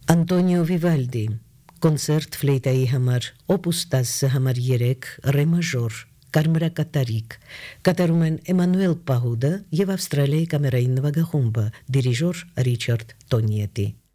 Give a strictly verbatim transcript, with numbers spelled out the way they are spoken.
Անտոնիո Վիվալդի կոնցերտ ֆլեյտայի համար օպուս տասը համար երեք ռե մաժոր կարմրակատարիկ կատարում են Էմանուել Պահուդը եւ Ավստրալիայի կամերային նվագախումբը դիրիժոր Ռիչարդ Տոնիետի